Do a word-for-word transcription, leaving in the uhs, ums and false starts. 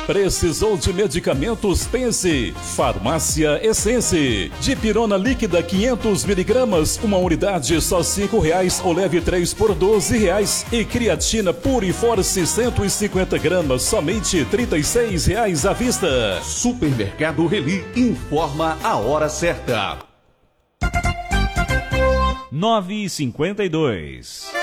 Precisou de medicamentos? Pense. Farmácia Essence. Dipirona líquida quinhentos miligramas, uma unidade só cinco reais ou leve três por doze reais. E creatina Puriforce cento e cinquenta gramas, somente trinta e seis reais à vista. Supermercado Reli informa a hora certa. nove e cinquenta e dois.